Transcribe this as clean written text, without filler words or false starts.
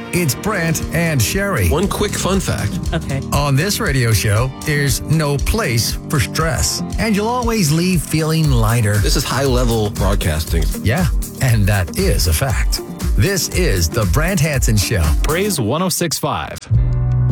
It's Brant and Sherry. One quick fun fact. Okay. On this radio show, there's no place for stress, and you'll always leave feeling lighter. This is high-level broadcasting. Yeah, and that is a fact. This is the Brant Hansen Show. Praise 106.5.